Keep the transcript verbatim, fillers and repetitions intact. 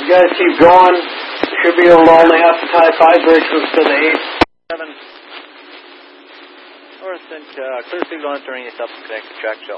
You guys keep going. You should be able to only have to tie five braces to the eight. Seven. North and uh, clear signal entering yourself to connect the track show.